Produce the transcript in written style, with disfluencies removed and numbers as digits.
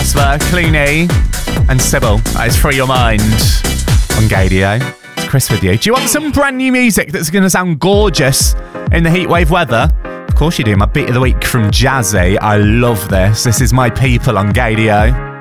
Casper, Clooney, and Sybil. That is Free Your Mind on Gadio. It's Chris with you. Do you want some brand new music that's going to sound gorgeous in the heatwave weather? Of course you do. My beat of the week from Jazzy. I love this. This is My People on Gadio.